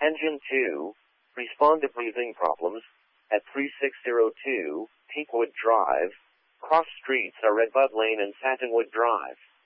Engine 2, respond to breathing problems at 3602 Pinkwood Drive. Cross streets are Redbud Lane and Satinwood Drive.